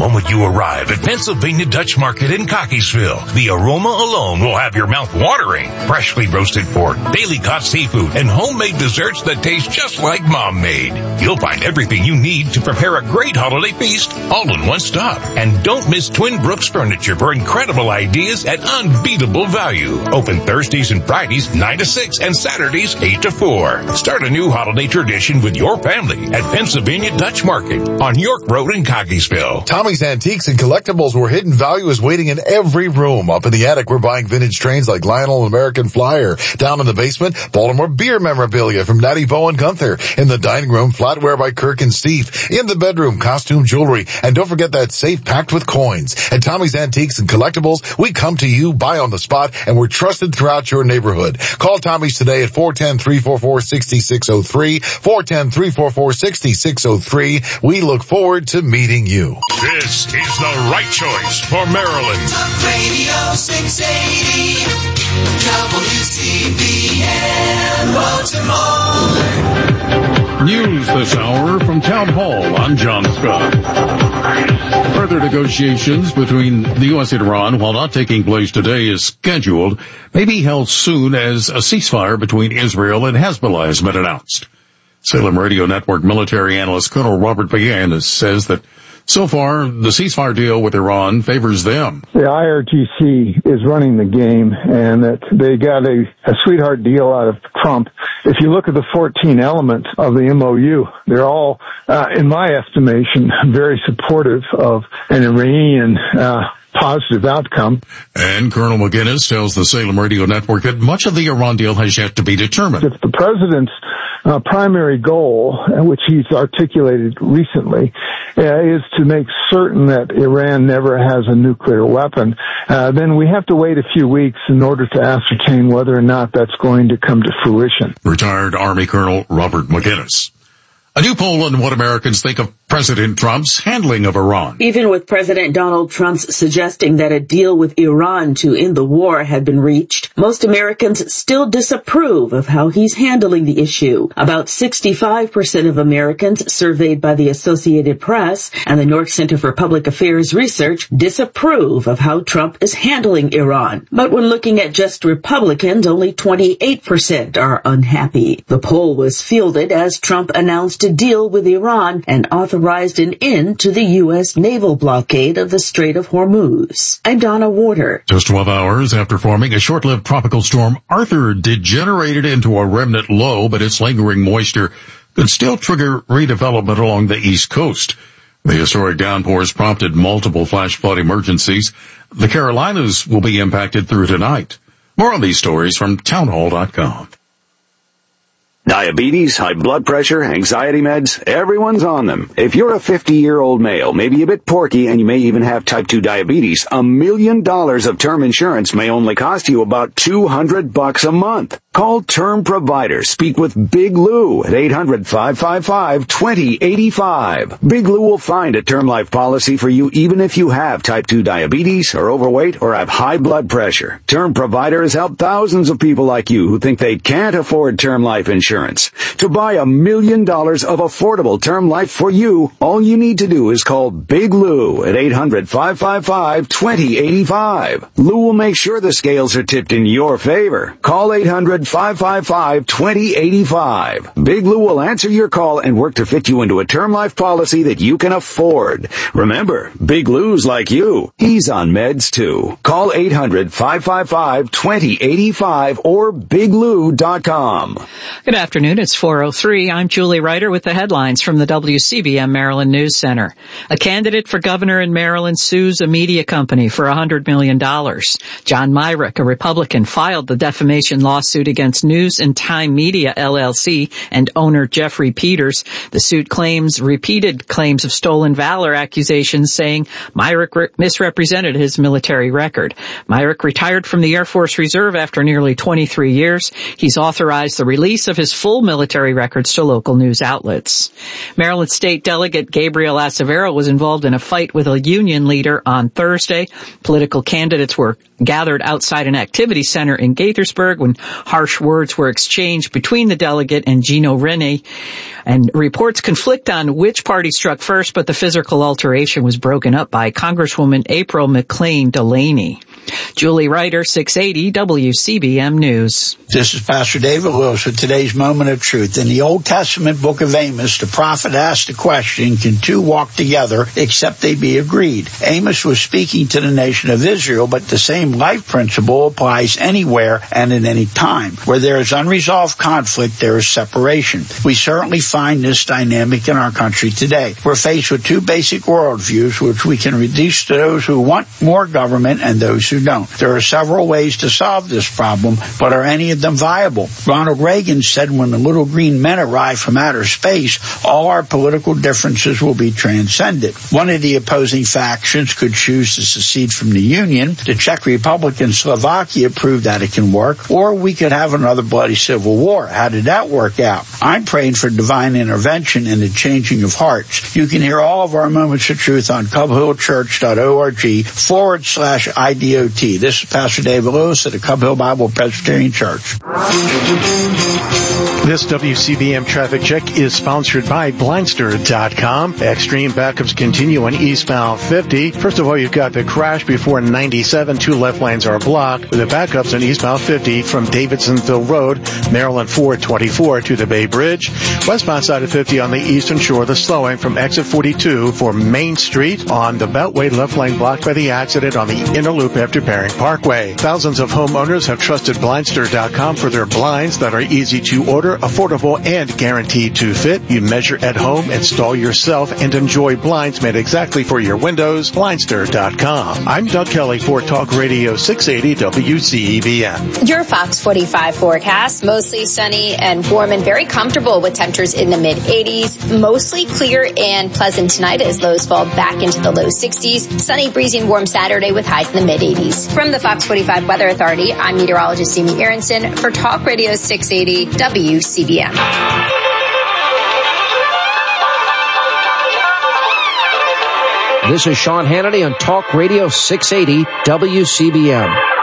moment you arrive at Pennsylvania Dutch Market in Cockeysville, the aroma alone will have your mouth watering. Freshly roasted pork, daily caught seafood, and homemade desserts that taste just like Mom made. You'll find everything you need to prepare a great holiday feast all in one stop. And don't miss Twin Brooks Furniture for incredible ideas at unbeatable value. Open Thursdays and Fridays 9 to 6 and Saturdays 8 to 4. Start a new holiday tradition with your family at Pennsylvania Dutch Market on York Road in Cockeysville. Tommy's Antiques and Collectibles, where hidden value is waiting in every room. Up in the attic, we're buying vintage trains like Lionel American Flyer. Down in the basement, Baltimore beer memorabilia from Natty Bo and Gunther. In the dining room, flatware by Kirk and Steve. In the bedroom, costume jewelry. And don't forget that safe packed with coins. At Tommy's Antiques and Collectibles, we come to you, buy on the spot, and we're trusted throughout your neighborhood. Call Tommy's today at 410-344-6603. 410-344-6603. We look forward to meeting you. This is the right choice for Maryland. Talk Radio 680 WCBN Baltimore. News this hour from Town Hall. I'm John Scott. Further negotiations between the U.S. and Iran, while not taking place today, is scheduled, may be held soon as a ceasefire between Israel and Hezbollah has been announced. Salem Radio Network military analyst Colonel Robert McGinnis says that so far, the ceasefire deal with Iran favors them. The IRGC is running the game, and that they got a sweetheart deal out of Trump. If you look at the 14 elements of the MOU, they're all, in my estimation, very supportive of an Iranian positive outcome. And Colonel McGinnis tells the Salem Radio Network that much of the Iran deal has yet to be determined. If the president's primary goal, which he's articulated recently, is to make certain that Iran never has a nuclear weapon, then we have to wait a few weeks in order to ascertain whether or not that's going to come to fruition. Retired Army Colonel Robert McGinnis. A new poll on what Americans think of President Trump's handling of Iran. Even with President Donald Trump's suggesting that a deal with Iran to end the war had been reached, most Americans still disapprove of how he's handling the issue. About 65% of Americans surveyed by the Associated Press and the New York Center for Public Affairs Research disapprove of how Trump is handling Iran. But when looking at just Republicans, only 28% are unhappy. The poll was fielded as Trump announced to deal with Iran and authorized an end to the U.S. naval blockade of the Strait of Hormuz. I'm Donna Warder. Just 12 hours after forming, a short-lived tropical storm Arthur degenerated into a remnant low, but its lingering moisture could still trigger redevelopment along the East Coast. The historic downpours prompted multiple flash flood emergencies. The Carolinas will be impacted through tonight. More on these stories from townhall.com. Diabetes, high blood pressure, anxiety meds, everyone's on them. If you're a 50-year-old male, maybe a bit porky, and you may even have type 2 diabetes, $1 million of term insurance may only cost you about $200 a month. Call Term Provider. Speak with Big Lou at 800-555-2085. Big Lou will find a term life policy for you even if you have type 2 diabetes, are overweight, or have high blood pressure. Term Provider has helped thousands of people like you who think they can't afford term life insurance. To buy $1 million of affordable term life for you, all you need to do is call Big Lou at 800-555-2085. Lou will make sure the scales are tipped in your favor. Call 800-555-2085. Big Lou will answer your call and work to fit you into a term life policy that you can afford. Remember, Big Lou's like you. He's on meds too. Call 800-555-2085 or biglou.com. Good afternoon. It's 4:03. I'm Julie Ryder with the headlines from the WCBM Maryland News Center. A candidate for governor in Maryland sues a media company for $100 million. John Myrick, a Republican, filed the defamation lawsuit against News and Time Media, LLC, and owner Jeffrey Peters. The suit claims repeated claims of stolen valor accusations, saying Myrick misrepresented his military record. Myrick retired from the Air Force Reserve after nearly 23 years. He's authorized the release of his full military records to local news outlets. Maryland State Delegate Gabriel Acevero was involved in a fight with a union leader on Thursday. Political candidates were gathered outside an activity center in Gaithersburg when harsh words were exchanged between the delegate and Gino Rene. And reports conflict on which party struck first, but the physical alteration was broken up by Congresswoman April McLean Delaney. Julie Ryder, 680 WCBM News. This is Pastor David Lewis with today's Moment of Truth. In the Old Testament book of Amos, the prophet asked the question, can two walk together except they be agreed? Amos was speaking to the nation of Israel, but the same life principle applies anywhere and at any time. Where there is unresolved conflict, there is separation. We certainly find this dynamic in our country today. We're faced with two basic worldviews, which we can reduce to those who want more government and those who don't. There are several ways to solve this problem, but are any of them viable? Ronald Reagan said when the little green men arrive from outer space, all our political differences will be transcended. One of the opposing factions could choose to secede from the Union. The Czech Republic and Slovakia proved that it can work. Or we could have another bloody civil war. How did that work out? I'm praying for divine intervention and the changing of hearts. You can hear all of our Moments of Truth on cubhillchurch.org/IDOT. This is Pastor David Lewis at the Cub Hill Bible Presbyterian Church. This WCBM traffic check is sponsored by Blindster.com. Extreme backups continue on eastbound 50. First of all, you've got the crash before 97. Two left lanes are blocked with the backups on eastbound 50 from Davidsonville Road, Maryland 424 to the Bay Bridge. Westbound side of 50 on the eastern shore, the slowing from exit 42 for Main Street on the Beltway, left lane blocked by the accident on the inner loop after Bering Parkway. Thousands of homeowners have trusted Blindster.com for their blinds that are easy to order, affordable, and guaranteed to fit. You measure at home, install yourself, and enjoy blinds made exactly for your windows. Blindster.com. I'm Doug Kelly for Talk Radio 680 WCEBM. Your Fox 45 forecast, mostly sunny and warm and very comfortable with temperatures in the mid-80s. Mostly clear and pleasant tonight as lows fall back into the low 60s. Sunny, breezy, and warm Saturday with highs in the mid-80s. From the Fox 45 Weather Authority, I'm meteorologist Amy Aronson for Talk Radio 680 WCBM. This is Sean Hannity on Talk Radio 680 WCBM.